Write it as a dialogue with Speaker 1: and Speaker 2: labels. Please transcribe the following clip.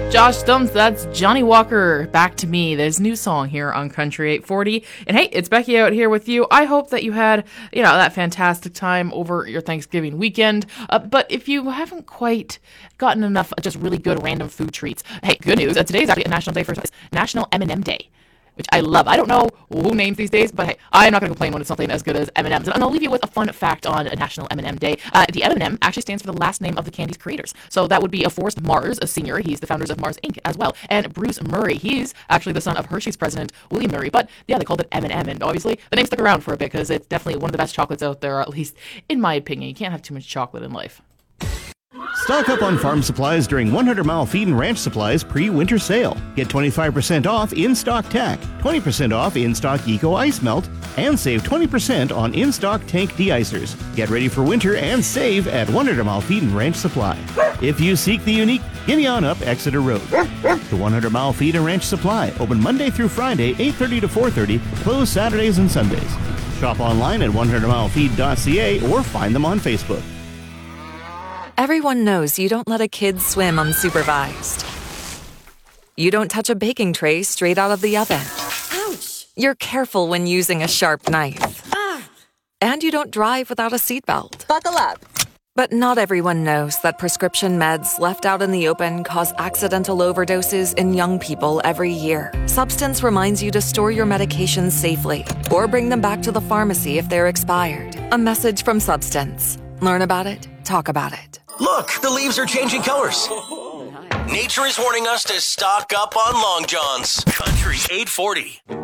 Speaker 1: Josh Stumps, that's Johnny Walker, Back to Me. There's a new song here on Country 840. And hey, it's Becky out here with you. I hope that you had, that fantastic time over your Thanksgiving weekend. But if you haven't quite gotten enough just really good random food treats, hey, good news. Today's actually a national day for National M&M Day, which I love. I don't know who names these days, but hey, I'm not going to complain when it's something as good as M&M's. And I'll leave you with a fun fact on National M&M Day. The M&M actually stands for the last name of the candy's creators. So that would be Forrest Mars, a senior. He's the founders of Mars Inc. as well. And Bruce Murray, he's actually the son of Hershey's president, William Murray. But yeah, they called it M&M. And obviously, the name stuck around for a bit because it's definitely one of the best chocolates out there, at least in my opinion. You can't have too much chocolate in life.
Speaker 2: Stock up on farm supplies during 100 Mile Feed and Ranch Supplies pre-winter sale. Get 25% off in-stock tack, 20% off in-stock Eco Ice Melt, and save 20% on in-stock tank de-icers. Get ready for winter and save at 100 Mile Feed and Ranch Supply. If you seek the unique, gimme on up Exeter Road. The 100 Mile Feed and Ranch Supply, open Monday through Friday, 8:30 to 4:30, closed Saturdays and Sundays. Shop online at 100milefeed.ca or find them on Facebook.
Speaker 3: Everyone knows you don't let a kid swim unsupervised. You don't touch a baking tray straight out of the oven.
Speaker 4: Ouch!
Speaker 3: You're careful when using a sharp knife. And you don't drive without a seatbelt.
Speaker 4: Buckle up.
Speaker 3: But not everyone knows that prescription meds left out in the open cause accidental overdoses in young people every year. Substance reminds you to store your medications safely or bring them back to the pharmacy if they're expired. A message from Substance. Learn about it, talk about it.
Speaker 5: Look, the leaves are changing colors. Nature is warning us to stock up on Long Johns. Country 840.